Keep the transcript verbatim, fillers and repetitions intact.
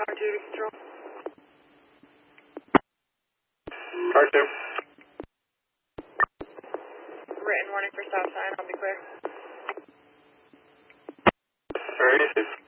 Car two to control. Car two. Written warning for stop sign. I'll be clear. Alrighty.